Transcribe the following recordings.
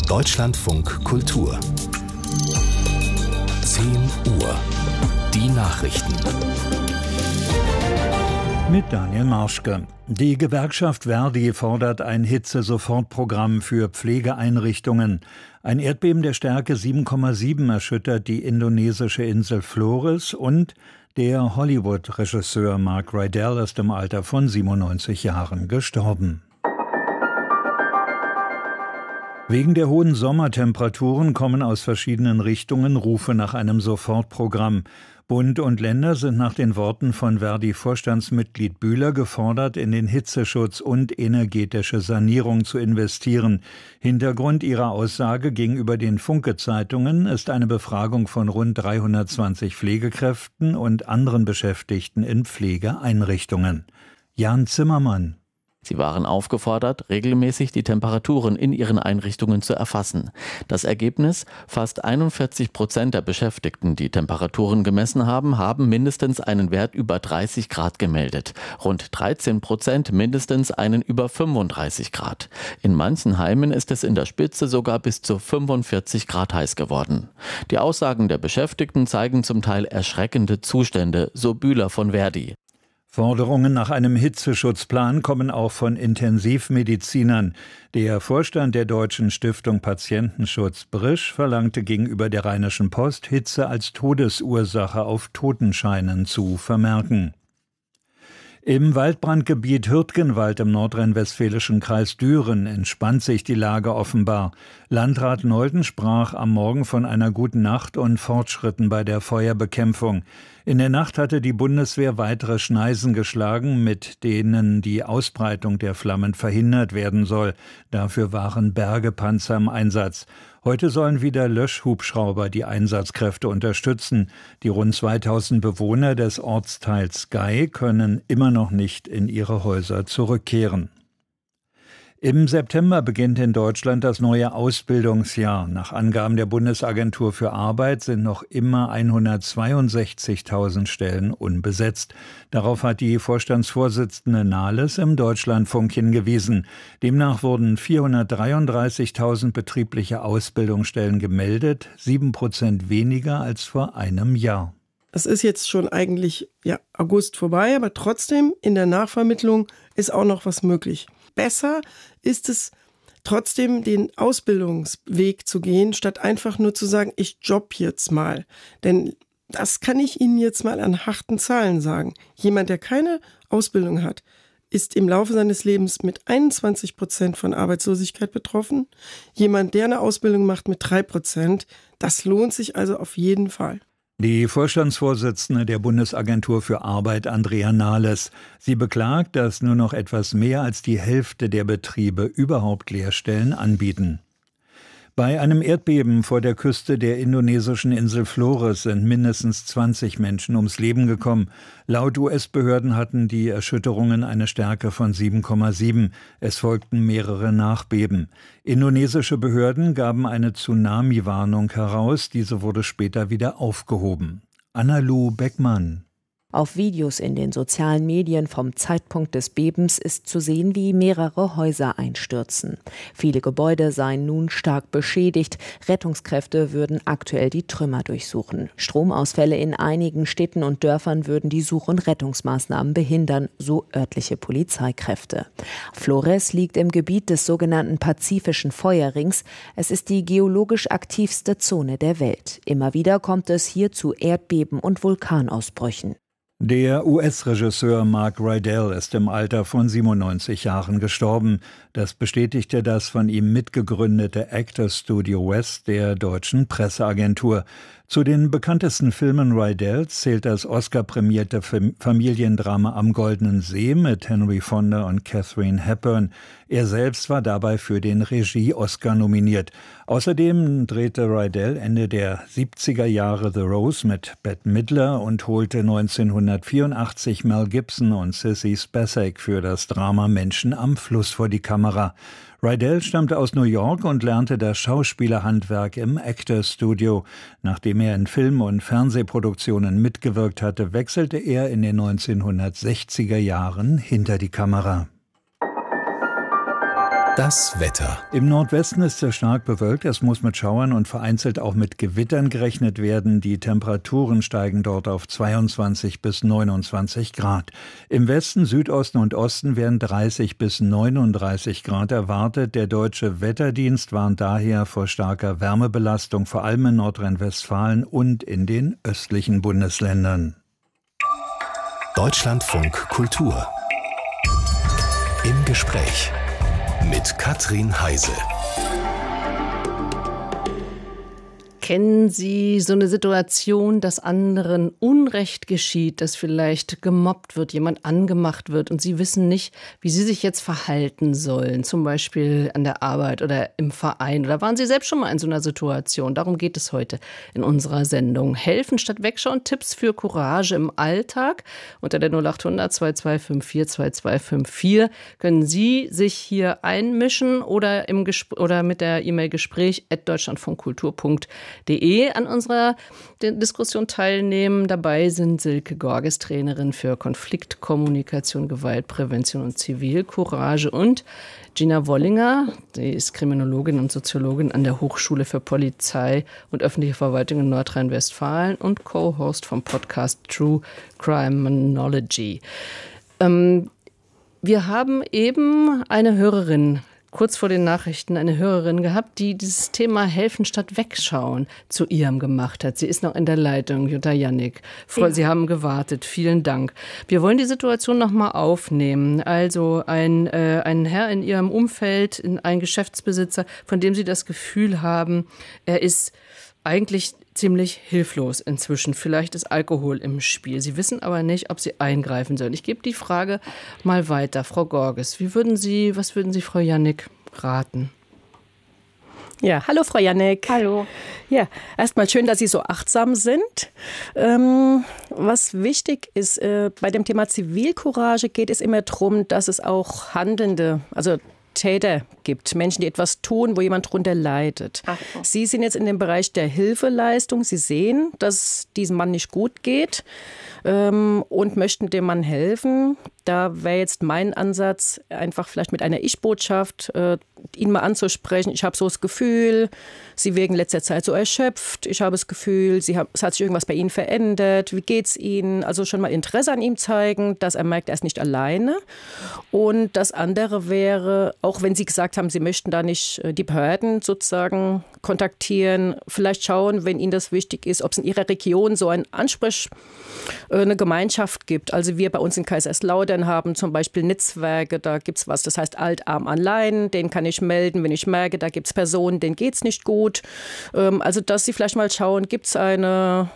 Deutschlandfunk Kultur 10 Uhr. Die Nachrichten. Mit Daniel Marschke. Die Gewerkschaft ver.di fordert ein Hitze-Sofortprogramm für Pflegeeinrichtungen. Ein Erdbeben der Stärke 7,7 erschüttert die indonesische Insel Flores und der Hollywood-Regisseur Mark Rydell ist im Alter von 97 Jahren gestorben. Wegen der hohen Sommertemperaturen kommen aus verschiedenen Richtungen Rufe nach einem Sofortprogramm. Bund und Länder sind nach den Worten von ver.di-Vorstandsmitglied Bühler gefordert, in den Hitzeschutz und energetische Sanierung zu investieren. Hintergrund ihrer Aussage gegenüber den Funke-Zeitungen ist eine Befragung von rund 320 Pflegekräften und anderen Beschäftigten in Pflegeeinrichtungen. Jan Zimmermann. Sie waren aufgefordert, regelmäßig die Temperaturen in ihren Einrichtungen zu erfassen. Das Ergebnis: Fast 41% der Beschäftigten, die Temperaturen gemessen haben, haben mindestens einen Wert über 30 Grad gemeldet. Rund 13% mindestens einen über 35 Grad. In manchen Heimen ist es in der Spitze sogar bis zu 45 Grad heiß geworden. Die Aussagen der Beschäftigten zeigen zum Teil erschreckende Zustände, so Bühler von ver.di. Forderungen nach einem Hitzeschutzplan kommen auch von Intensivmedizinern. Der Vorstand der Deutschen Stiftung Patientenschutz Brisch verlangte gegenüber der Rheinischen Post, Hitze als Todesursache auf Totenscheinen zu vermerken. Im Waldbrandgebiet Hürtgenwald im nordrhein-westfälischen Kreis Düren entspannt sich die Lage offenbar. Landrat Nolten sprach am Morgen von einer guten Nacht und Fortschritten bei der Feuerbekämpfung. In der Nacht hatte die Bundeswehr weitere Schneisen geschlagen, mit denen die Ausbreitung der Flammen verhindert werden soll. Dafür waren Bergepanzer im Einsatz. Heute sollen wieder Löschhubschrauber die Einsatzkräfte unterstützen. Die rund 2000 Bewohner des Ortsteils Gei können immer noch nicht in ihre Häuser zurückkehren. Im September beginnt in Deutschland das neue Ausbildungsjahr. Nach Angaben der Bundesagentur für Arbeit sind noch immer 162.000 Stellen unbesetzt. Darauf hat die Vorstandsvorsitzende Nahles im Deutschlandfunk hingewiesen. Demnach wurden 433.000 betriebliche Ausbildungsstellen gemeldet, 7% weniger als vor einem Jahr. Es ist jetzt schon eigentlich August vorbei, aber trotzdem in der Nachvermittlung ist auch noch was möglich. Besser ist es trotzdem, den Ausbildungsweg zu gehen, statt einfach nur zu sagen, ich jobb jetzt mal. Denn das kann ich Ihnen jetzt mal an harten Zahlen sagen. Jemand, der keine Ausbildung hat, ist im Laufe seines Lebens mit 21% von Arbeitslosigkeit betroffen. Jemand, der eine Ausbildung macht, mit 3%. Das lohnt sich also auf jeden Fall. Die Vorstandsvorsitzende der Bundesagentur für Arbeit, Andrea Nahles, sie beklagt, dass nur noch etwas mehr als die Hälfte der Betriebe überhaupt Lehrstellen anbieten. Bei einem Erdbeben vor der Küste der indonesischen Insel Flores sind mindestens 20 Menschen ums Leben gekommen. Laut US-Behörden hatten die Erschütterungen eine Stärke von 7,7. Es folgten mehrere Nachbeben. Indonesische Behörden gaben eine Tsunami-Warnung heraus. Diese wurde später wieder aufgehoben. Anna-Lu Beckmann. Auf Videos in den sozialen Medien vom Zeitpunkt des Bebens ist zu sehen, wie mehrere Häuser einstürzen. Viele Gebäude seien nun stark beschädigt. Rettungskräfte würden aktuell die Trümmer durchsuchen. Stromausfälle in einigen Städten und Dörfern würden die Such- und Rettungsmaßnahmen behindern, so örtliche Polizeikräfte. Flores liegt im Gebiet des sogenannten Pazifischen Feuerrings. Es ist die geologisch aktivste Zone der Welt. Immer wieder kommt es hier zu Erdbeben und Vulkanausbrüchen. Der US-Regisseur Mark Rydell ist im Alter von 97 Jahren gestorben. Das bestätigte das von ihm mitgegründete Actors Studio West der deutschen Presseagentur. Zu den bekanntesten Filmen Rydells zählt das Oscar-prämierte Familiendrama Am Goldenen See mit Henry Fonda und Katharine Hepburn. Er selbst war dabei für den Regie-Oscar nominiert. Außerdem drehte Rydell Ende der 70er Jahre The Rose mit Bette Midler und holte 1984 Mel Gibson und Sissy Spacek für das Drama Menschen am Fluss vor die Kamera. Rydell stammte aus New York und lernte das Schauspielerhandwerk im Actors Studio. Nachdem er in Film- und Fernsehproduktionen mitgewirkt hatte, wechselte er in den 1960er Jahren hinter die Kamera. Das Wetter. Im Nordwesten ist es stark bewölkt. Es muss mit Schauern und vereinzelt auch mit Gewittern gerechnet werden. Die Temperaturen steigen dort auf 22 bis 29 Grad. Im Westen, Südosten und Osten werden 30 bis 39 Grad erwartet. Der Deutsche Wetterdienst warnt daher vor starker Wärmebelastung, vor allem in Nordrhein-Westfalen und in den östlichen Bundesländern. Deutschlandfunk Kultur. Im Gespräch mit Katrin Heise. Kennen Sie so eine Situation, dass anderen Unrecht geschieht, dass vielleicht gemobbt wird, jemand angemacht wird und Sie wissen nicht, wie Sie sich jetzt verhalten sollen, zum Beispiel an der Arbeit oder im Verein? Oder waren Sie selbst schon mal in so einer Situation? Darum geht es heute in unserer Sendung. Helfen statt Wegschauen, Tipps für Courage im Alltag. Unter der 0800 2254 2254 können Sie sich hier einmischen oder mit der E-Mail gespräch@deutschlandfunkkultur.de an unserer Diskussion teilnehmen. Dabei sind Silke Gorges, Trainerin für Konfliktkommunikation, Gewaltprävention und Zivilcourage, und Gina Wollinger, die ist Kriminologin und Soziologin an der Hochschule für Polizei und öffentliche Verwaltung in Nordrhein-Westfalen und Co-Host vom Podcast True Criminology. Wir haben eben eine Hörerin, kurz vor den Nachrichten, eine Hörerin gehabt, die dieses Thema Helfen statt Wegschauen zu ihrem gemacht hat. Sie ist noch in der Leitung, Jutta Jannik. Sie haben gewartet. Vielen Dank. Wir wollen die Situation noch mal aufnehmen. Also ein Herr in Ihrem Umfeld, ein Geschäftsbesitzer, von dem Sie das Gefühl haben, er ist eigentlich ziemlich hilflos inzwischen. Vielleicht ist Alkohol im Spiel. Sie wissen aber nicht, ob Sie eingreifen sollen. Ich gebe die Frage mal weiter. Frau Gorges, was würden Sie Frau Jannik raten? Ja, hallo Frau Jannik. Hallo. Ja, erstmal schön, dass Sie so achtsam sind. Was wichtig ist, bei dem Thema Zivilcourage geht es immer darum, dass es auch Handelnde, also Täter gibt, Menschen, die etwas tun, wo jemand drunter leidet. Ach so. Sie sind jetzt in dem Bereich der Hilfeleistung. Sie sehen, dass diesem Mann nicht gut geht und möchten dem Mann helfen. Da wäre jetzt mein Ansatz, einfach vielleicht mit einer Ich-Botschaft ihn mal anzusprechen. Ich habe so das Gefühl, Sie wirken in letzter Zeit so erschöpft. Ich habe das Gefühl, es hat sich irgendwas bei Ihnen verändert. Wie geht's Ihnen? Also schon mal Interesse an ihm zeigen, dass er merkt, er ist nicht alleine. Und das andere wäre, auch wenn Sie gesagt haben, Sie möchten da nicht die Behörden sozusagen kontaktieren, vielleicht schauen, wenn Ihnen das wichtig ist, ob es in Ihrer Region so eine Gemeinschaft gibt. Also wir bei uns in Kaiserslautern haben zum Beispiel Netzwerke, da gibt es was, das heißt Alt, Arm, Allein, den kann ich melden, wenn ich merke, da gibt es Personen, denen geht es nicht gut. Also dass Sie vielleicht mal schauen, gibt es irgendeine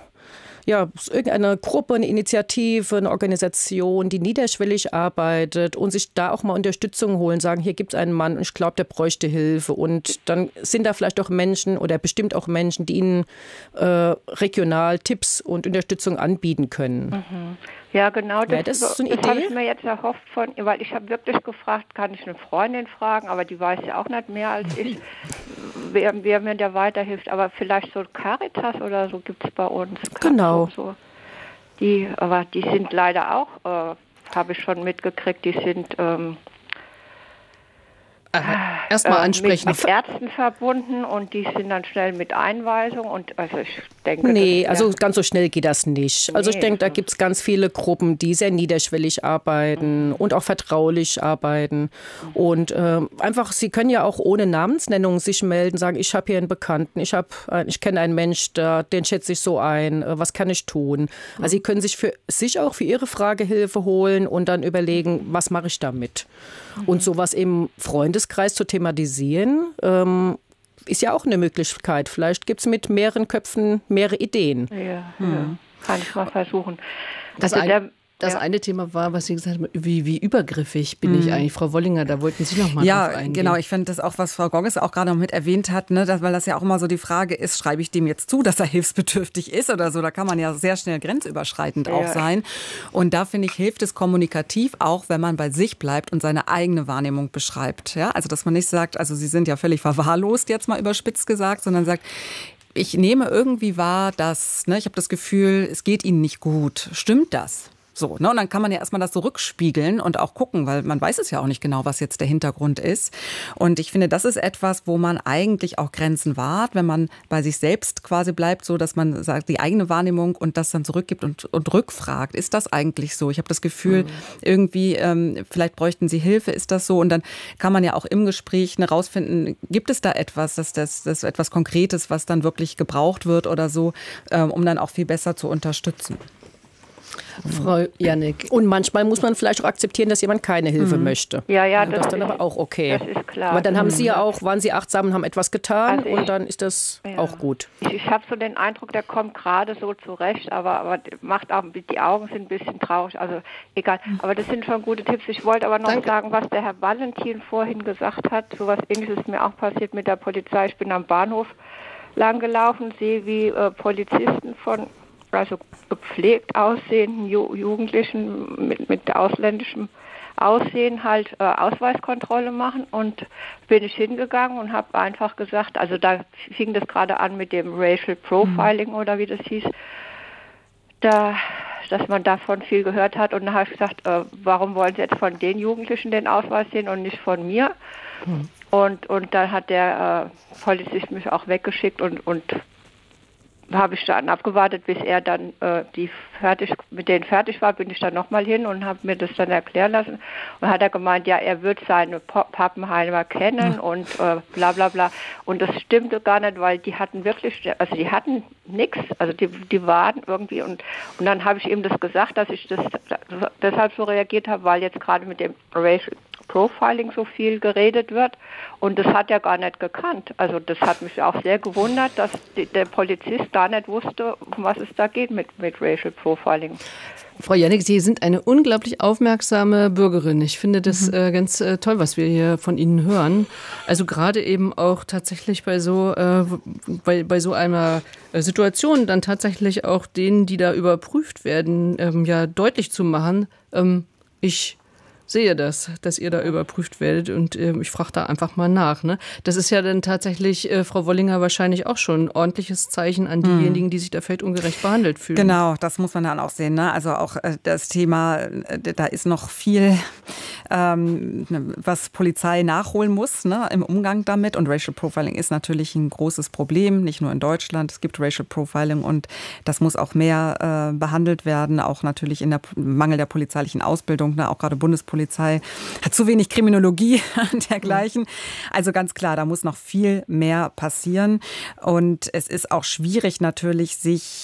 Gruppe, eine Initiative, eine Organisation, die niederschwellig arbeitet und sich da auch mal Unterstützung holen, sagen, hier gibt es einen Mann und ich glaube, der bräuchte Hilfe. Und dann sind da vielleicht auch Menschen oder bestimmt auch Menschen, die Ihnen regional Tipps und Unterstützung anbieten können. Mhm. Ja, genau. Das so eine Idee? Habe ich mir jetzt erhofft weil ich habe wirklich gefragt, kann ich eine Freundin fragen, aber die weiß ja auch nicht mehr als ich, wer mir da weiterhilft. Aber vielleicht so Caritas oder so gibt es bei uns. Genau. So. Die sind leider auch, habe ich schon mitgekriegt, die sind erstmal ansprechen. Mit Ärzten verbunden und die sind dann schnell mit Einweisung und also ich denke... Nee, also ganz so schnell geht das nicht. Also ich denke, da gibt es ganz viele Gruppen, die sehr niederschwellig arbeiten und auch vertraulich arbeiten und einfach, Sie können ja auch ohne Namensnennung sich melden, sagen, ich habe hier einen Bekannten, ich kenne einen Mensch, den schätze ich so ein, was kann ich tun? Also Sie können sich auch für Ihre Frage Hilfe holen und dann überlegen, was mache ich damit? Und sowas im Freundeskreis zu thematisieren, ist ja auch eine Möglichkeit. Vielleicht gibt es mit mehreren Köpfen mehrere Ideen. Ja, kann ich mal versuchen. Das eine Thema war, was Sie gesagt haben, wie übergriffig bin ich eigentlich, Frau Wollinger, da wollten Sie noch mal drauf eingehen. Ja, genau, ich finde das auch, was Frau Gorges auch gerade noch mit erwähnt hat, ne, weil das ja auch immer so die Frage ist, schreibe ich dem jetzt zu, dass er hilfsbedürftig ist oder so, da kann man ja sehr schnell grenzüberschreitend auch sein. Und da finde ich, hilft es kommunikativ, auch wenn man bei sich bleibt und seine eigene Wahrnehmung beschreibt. Ja? Also, dass man nicht sagt, also Sie sind ja völlig verwahrlost, jetzt mal überspitzt gesagt, sondern sagt, ich nehme irgendwie wahr, dass, ich habe das Gefühl, es geht Ihnen nicht gut. Stimmt das? So, ne? Und dann kann man ja erstmal das so rückspiegeln und auch gucken, weil man weiß es ja auch nicht genau, was jetzt der Hintergrund ist. Und ich finde, das ist etwas, wo man eigentlich auch Grenzen wahrt, wenn man bei sich selbst quasi bleibt, so dass man sagt, die eigene Wahrnehmung und das dann zurückgibt und rückfragt. Ist das eigentlich so? Ich habe das Gefühl, irgendwie, vielleicht bräuchten Sie Hilfe, ist das so? Und dann kann man ja auch im Gespräch herausfinden, gibt es da etwas, das etwas Konkretes, was dann wirklich gebraucht wird oder so, um dann auch viel besser zu unterstützen. Frau Jannik. Und manchmal muss man vielleicht auch akzeptieren, dass jemand keine Hilfe möchte. Ja, das ist dann aber auch okay. Das ist klar. Aber dann haben Sie ja auch, waren Sie achtsam und haben etwas getan und dann ist das auch gut. Ich habe so den Eindruck, der kommt gerade so zurecht, aber macht auch, die Augen sind ein bisschen traurig, also egal. Aber das sind schon gute Tipps. Ich wollte aber noch sagen, was der Herr Valentin vorhin gesagt hat, so was Ähnliches ist mir auch passiert mit der Polizei. Ich bin am Bahnhof langgelaufen, sehe wie Polizisten von gepflegt aussehenden Jugendlichen mit ausländischem Aussehen halt Ausweiskontrolle machen und bin ich hingegangen und habe einfach gesagt, also da fing das gerade an mit dem Racial Profiling oder wie das hieß, dass man davon viel gehört hat und dann habe ich gesagt, warum wollen Sie jetzt von den Jugendlichen den Ausweis sehen und nicht von mir? Und dann hat der Polizist mich auch weggeschickt und habe ich dann abgewartet, bis er dann mit denen fertig war, bin ich dann nochmal hin und habe mir das dann erklären lassen. Und hat er gemeint, ja, er wird seine Pappenheimer kennen und bla bla bla. Und das stimmte gar nicht, weil die hatten wirklich, also die hatten nichts, also die waren irgendwie und dann habe ich ihm das gesagt, dass ich das deshalb so reagiert habe, weil jetzt gerade mit dem Racial Profiling so viel geredet wird und das hat er gar nicht gekannt. Also das hat mich auch sehr gewundert, dass der Polizist gar nicht wusste, um was es da geht mit Racial Profiling. Frau Jannik, Sie sind eine unglaublich aufmerksame Bürgerin. Ich finde das ganz toll, was wir hier von Ihnen hören. Also gerade eben auch tatsächlich bei so einer Situation dann tatsächlich auch denen, die da überprüft werden, ja deutlich zu machen, ich sehe das, dass ihr da überprüft werdet und ich frage da einfach mal nach. Ne? Das ist ja dann tatsächlich, Frau Wollinger, wahrscheinlich auch schon ein ordentliches Zeichen an diejenigen, die sich da vielleicht ungerecht behandelt fühlen. Genau, das muss man dann auch sehen. Ne? Also auch das Thema, da ist noch viel, was Polizei nachholen muss, ne? Im Umgang damit. Und Racial Profiling ist natürlich ein großes Problem, nicht nur in Deutschland. Es gibt Racial Profiling und das muss auch mehr behandelt werden, auch natürlich in der Mangel der polizeilichen Ausbildung, ne? Auch gerade Bundespolizei hat zu wenig Kriminologie und dergleichen. Also ganz klar, da muss noch viel mehr passieren. Und es ist auch schwierig natürlich, sich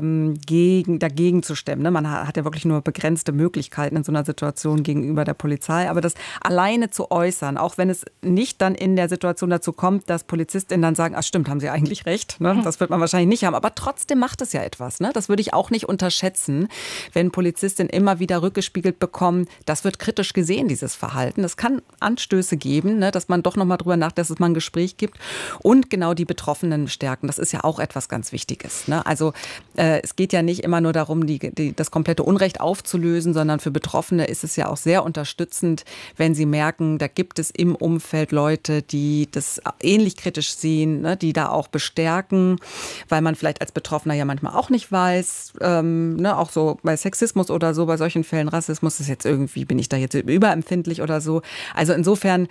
dagegen zu stemmen. Ne? Man hat ja wirklich nur begrenzte Möglichkeiten in so einer Situation gegenüber der Polizei. Aber das alleine zu äußern, auch wenn es nicht dann in der Situation dazu kommt, dass PolizistInnen dann sagen, ach stimmt, haben Sie eigentlich recht. Ne? Das wird man wahrscheinlich nicht haben. Aber trotzdem macht es ja etwas. Ne? Das würde ich auch nicht unterschätzen, wenn PolizistInnen immer wieder rückgespiegelt bekommen, das wird kritisch gesehen, dieses Verhalten. Es kann Anstöße geben, ne, dass man doch nochmal drüber nachdenkt, dass es mal ein Gespräch gibt und genau die Betroffenen stärken. Das ist ja auch etwas ganz Wichtiges. Ne? Also es geht ja nicht immer nur darum, das komplette Unrecht aufzulösen, sondern für Betroffene ist es ja auch sehr unterstützend, wenn sie merken, da gibt es im Umfeld Leute, die das ähnlich kritisch sehen, ne, die da auch bestärken, weil man vielleicht als Betroffener ja manchmal auch nicht weiß, ne, auch so bei Sexismus oder so, bei solchen Fällen Rassismus ist jetzt irgendwie, bin ich da jetzt überempfindlich oder so. Also insofern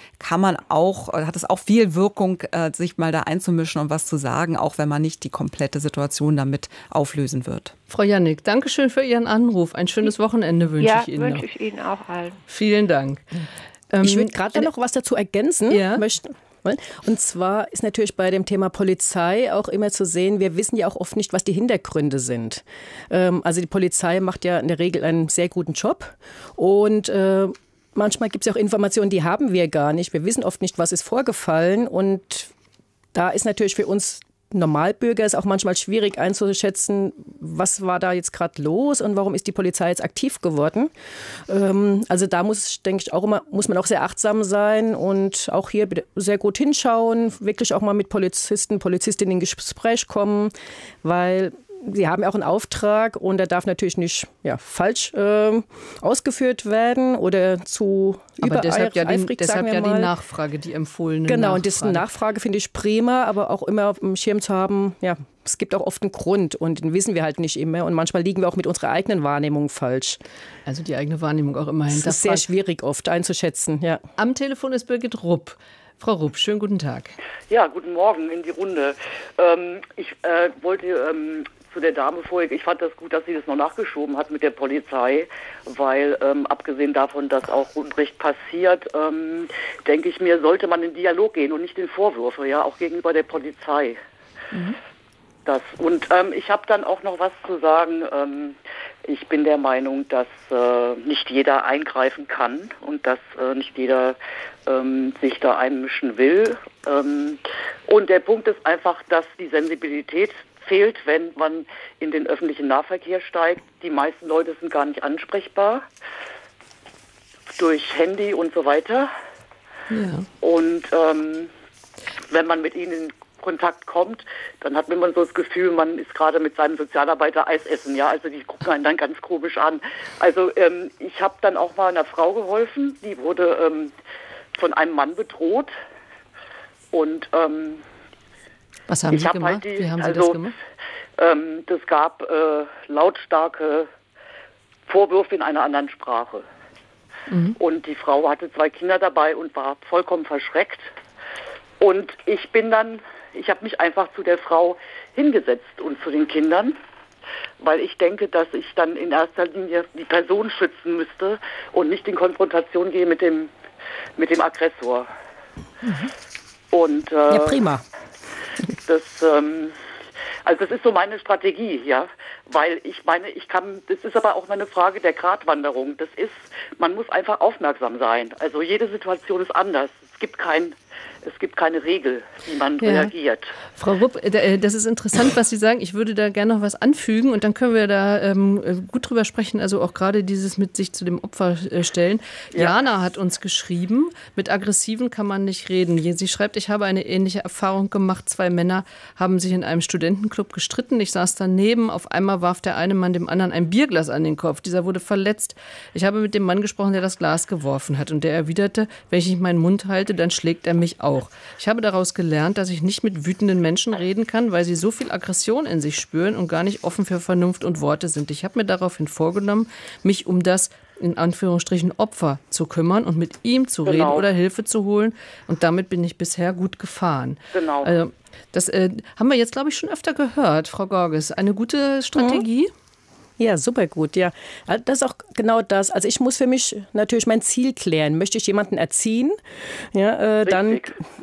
hat es auch viel Wirkung, sich mal da einzumischen und was zu sagen, auch wenn man nicht die komplette Situation damit auflösen wird. Frau Jannik, danke schön für Ihren Anruf. Ein schönes Wochenende wünsche ich Ihnen. Ja, wünsche ich Ihnen auch allen. Vielen Dank. Ich würde gerade noch was dazu ergänzen möchten. Und zwar ist natürlich bei dem Thema Polizei auch immer zu sehen, wir wissen ja auch oft nicht, was die Hintergründe sind. Also die Polizei macht ja in der Regel einen sehr guten Job und manchmal gibt es auch Informationen, die haben wir gar nicht. Wir wissen oft nicht, was ist vorgefallen und da ist natürlich für uns Normalbürger ist auch manchmal schwierig einzuschätzen, was war da jetzt gerade los und warum ist die Polizei jetzt aktiv geworden. Also da muss man auch sehr achtsam sein und auch hier sehr gut hinschauen, wirklich auch mal mit Polizistinnen in Gespräch kommen, weil Sie haben auch einen Auftrag und der darf natürlich nicht falsch ausgeführt werden oder zu übereifrig, deshalb ja die Nachfrage, die empfohlene Genau, Nachfrage. Und diese Nachfrage finde ich prima, aber auch immer auf dem Schirm zu haben, es gibt auch oft einen Grund und den wissen wir halt nicht immer und manchmal liegen wir auch mit unserer eigenen Wahrnehmung falsch. Also die eigene Wahrnehmung auch immer hinterfragt. Das ist sehr schwierig oft einzuschätzen, ja. Am Telefon ist Birgit Rupp. Frau Rupp, schönen guten Tag. Ja, guten Morgen in die Runde. Ich wollte zu der Dame vorher, ich fand das gut, dass sie das noch nachgeschoben hat mit der Polizei, weil abgesehen davon, dass auch Unrecht passiert, denke ich mir, sollte man in Dialog gehen und nicht in Vorwürfe, auch gegenüber der Polizei. Mhm. Ich habe dann auch noch was zu sagen. Ich bin der Meinung, dass nicht jeder eingreifen kann und dass nicht jeder sich da einmischen will. Und der Punkt ist einfach, dass die Sensibilität fehlt, wenn man in den öffentlichen Nahverkehr steigt. Die meisten Leute sind gar nicht ansprechbar durch Handy und so weiter. Ja. Und wenn man mit ihnen in Kontakt kommt, dann hat man so das Gefühl, man ist gerade mit seinem Sozialarbeiter Eis essen, also die gucken einen dann ganz komisch an. Also ich habe dann auch mal einer Frau geholfen, die wurde von einem Mann bedroht und was haben Sie gemacht? Wie haben Sie das gemacht? Das gab lautstarke Vorwürfe in einer anderen Sprache. Mhm. Und die Frau hatte 2 Kinder dabei und war vollkommen verschreckt. Und ich habe mich einfach zu der Frau hingesetzt und zu den Kindern, weil ich denke, dass ich dann in erster Linie die Person schützen müsste und nicht in Konfrontation gehe mit dem Aggressor. Mhm. Und ja, prima. Das ist so meine Strategie, weil ich meine, das ist aber auch eine Frage der Gratwanderung. Man muss einfach aufmerksam sein. Also jede Situation ist anders. Es gibt keine Regel, wie man reagiert. Frau Rupp, das ist interessant, was Sie sagen. Ich würde da gerne noch was anfügen und dann können wir da gut drüber sprechen. Also auch gerade dieses mit sich zu dem Opfer stellen. Ja. Jana hat uns geschrieben, mit Aggressiven kann man nicht reden. Sie schreibt, ich habe eine ähnliche Erfahrung gemacht. 2 Männer haben sich in einem Studentenclub gestritten. Ich saß daneben. Auf einmal warf der eine Mann dem anderen ein Bierglas an den Kopf. Dieser wurde verletzt. Ich habe mit dem Mann gesprochen, der das Glas geworfen hat. Und der erwiderte, wenn ich nicht meinen Mund halte, dann schlägt er mich auch. Ich habe daraus gelernt, dass ich nicht mit wütenden Menschen reden kann, weil sie so viel Aggression in sich spüren und gar nicht offen für Vernunft und Worte sind. Ich habe mir daraufhin vorgenommen, mich um das in Anführungsstrichen Opfer zu kümmern und mit ihm zu reden oder Hilfe zu holen. Und damit bin ich bisher gut gefahren. Genau. Also, das haben wir jetzt, glaube ich, schon öfter gehört, Frau Gorges. Eine gute Strategie? Ja, super gut, ja. Das ist auch genau das. Also ich muss für mich natürlich mein Ziel klären. Möchte ich jemanden erziehen? Ja, dann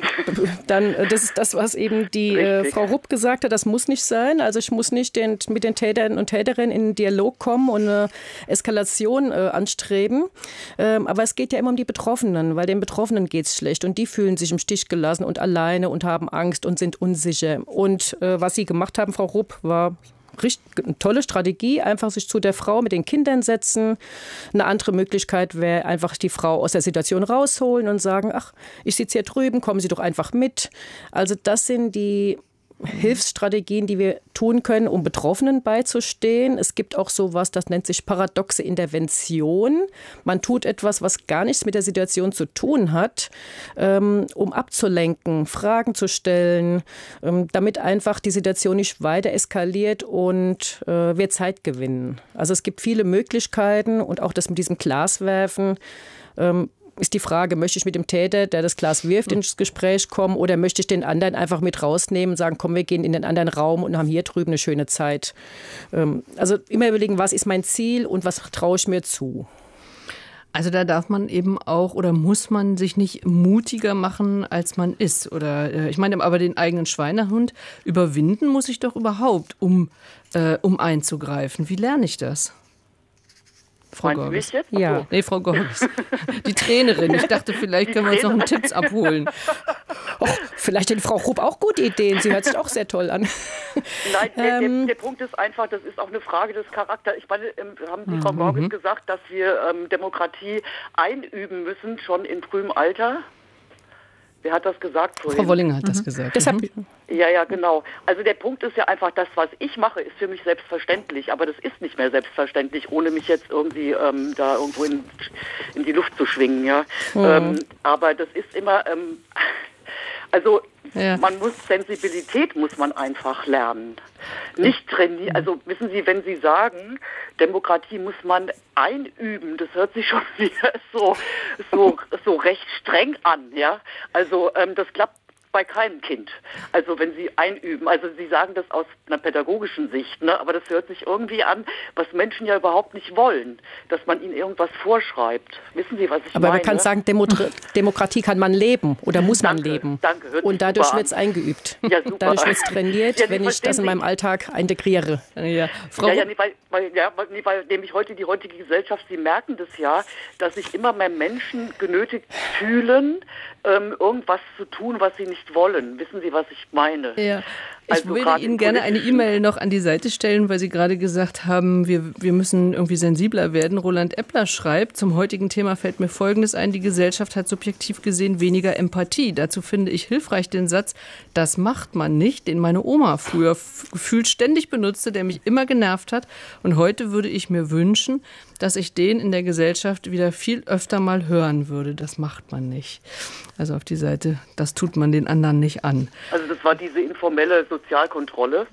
das ist das, was eben die Frau Rupp gesagt hat, das muss nicht sein. Also ich muss nicht mit den Tätern und Täterinnen in einen Dialog kommen und eine Eskalation anstreben. Aber es geht ja immer um die Betroffenen, weil den Betroffenen geht's schlecht und die fühlen sich im Stich gelassen und alleine und haben Angst und sind unsicher. Und was Sie gemacht haben, Frau Rupp, war eine tolle Strategie, einfach sich zu der Frau mit den Kindern setzen. Eine andere Möglichkeit wäre einfach die Frau aus der Situation rausholen und sagen, ach, ich sitze hier drüben, kommen Sie doch einfach mit. Also das sind die Hilfsstrategien, die wir tun können, um Betroffenen beizustehen. Es gibt auch sowas, das nennt sich paradoxe Intervention. Man tut etwas, was gar nichts mit der Situation zu tun hat, um abzulenken, Fragen zu stellen, damit einfach die Situation nicht weiter eskaliert und wir Zeit gewinnen. Also es gibt viele Möglichkeiten und auch das mit diesem Glaswerfen ist die Frage, möchte ich mit dem Täter, der das Glas wirft, ins Gespräch kommen oder möchte ich den anderen einfach mit rausnehmen und sagen, komm, wir gehen in den anderen Raum und haben hier drüben eine schöne Zeit. Also immer überlegen, was ist mein Ziel und was traue ich mir zu. Also da darf man eben auch oder muss man sich nicht mutiger machen, als man ist. Oder ich meine, aber den eigenen Schweinehund überwinden muss ich doch überhaupt, um einzugreifen. Wie lerne ich das? Frau Gorges. Ja. Nee, Frau Gorges. Die Trainerin. Ich dachte, vielleicht können wir uns noch einen Tipps abholen. Och, vielleicht hat Frau Rupp auch gute Ideen. Sie hört sich auch sehr toll an. Nein, der Punkt ist einfach, das ist auch eine Frage des Charakters. Ich meine, haben Sie, Frau Gorges, gesagt, dass wir Demokratie einüben müssen, schon in frühem Alter? Wer hat das gesagt vorhin? Frau Wollinger hat das gesagt. Deshalb, Ja, genau. Also der Punkt ist ja einfach, das, was ich mache, ist für mich selbstverständlich. Aber das ist nicht mehr selbstverständlich, ohne mich jetzt irgendwie da irgendwo in die Luft zu schwingen. Ja. Aber das ist immer... man muss Sensibilität muss man einfach lernen. Nicht trainieren. Also wissen Sie, wenn Sie sagen, Demokratie muss man einüben, das hört sich schon wieder so recht streng an, ja. Also das klappt bei keinem Kind. Also wenn Sie einüben, also Sie sagen das aus einer pädagogischen Sicht, ne? Aber das hört sich irgendwie an, was Menschen ja überhaupt nicht wollen, dass man ihnen irgendwas vorschreibt. Wissen Sie, was ich meine? Aber man kann sagen, Demokratie kann man leben oder muss man leben. Danke, und dadurch wird es eingeübt. Ja, super. Dadurch wird es trainiert, wenn ich das in meinem Alltag integriere. Weil nämlich die heutige Gesellschaft, Sie merken das ja, dass sich immer mehr Menschen genötigt fühlen, irgendwas zu tun, was sie nicht wollen. Wissen Sie, was ich meine? Ja. Ich würde Ihnen gerne eine E-Mail noch an die Seite stellen, weil Sie gerade gesagt haben, wir müssen irgendwie sensibler werden. Roland Eppler schreibt, zum heutigen Thema fällt mir Folgendes ein, die Gesellschaft hat subjektiv gesehen weniger Empathie. Dazu finde ich hilfreich den Satz, das macht man nicht, den meine Oma früher gefühlt ständig benutzte, der mich immer genervt hat. Und heute würde ich mir wünschen, dass ich den in der Gesellschaft wieder viel öfter mal hören würde. Das macht man nicht. Also auf die Seite, das tut man den anderen nicht an. Also das war diese informelle Sozialkontrolle.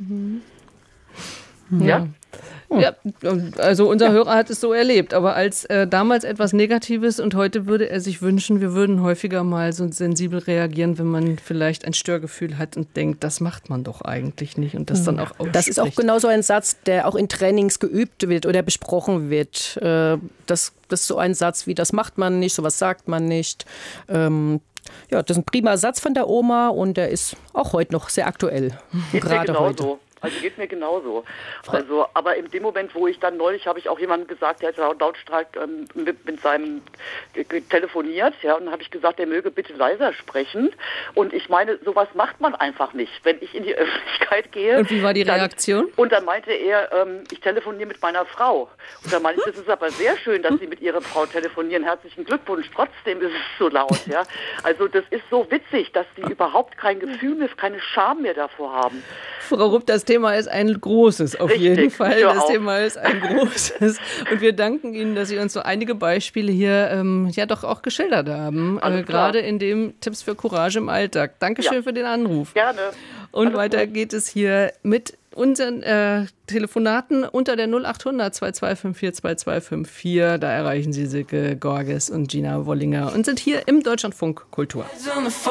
Ja. Ja, also unser Hörer hat es so erlebt, aber als damals etwas Negatives und heute würde er sich wünschen, wir würden häufiger mal so sensibel reagieren, wenn man vielleicht ein Störgefühl hat und denkt, das macht man doch eigentlich nicht und das dann auch ausspricht. Das ist auch genau so ein Satz, der auch in Trainings geübt wird oder besprochen wird. Das ist so ein Satz wie, das macht man nicht, sowas sagt man nicht. Ja, das ist ein prima Satz von der Oma und der ist auch heute noch sehr aktuell. Gerade heute. Also geht mir genauso. Also, aber in dem Moment, wo ich dann neulich, habe ich auch jemandem gesagt, der hat lautstark mit seinem telefoniert, ja, und dann habe ich gesagt, der möge bitte leiser sprechen. Und ich meine, sowas macht man einfach nicht, wenn ich in die Öffentlichkeit gehe. Und wie war die Reaktion? Und dann meinte er, ich telefoniere mit meiner Frau. Und dann meinte ich, das ist aber sehr schön, dass Sie mit Ihrer Frau telefonieren. Herzlichen Glückwunsch. Trotzdem ist es so laut, ja. Also das ist so witzig, dass die überhaupt kein Gefühl mehr, keine Scham mehr davor haben. Frau Rupp, das Thema ist ein großes, auf Richtig, jeden Fall. Das Thema ist ein großes. Und wir danken Ihnen, dass Sie uns so einige Beispiele hier ja doch auch geschildert haben. Gerade in dem Tipps für Courage im Alltag. Dankeschön für den Anruf. Gerne. Und weiter geht es hier mit unseren Telefonaten unter der 0800 2254 2254. Da erreichen Sie Silke Gorges und Gina Wollinger und sind hier im Deutschlandfunk Kultur.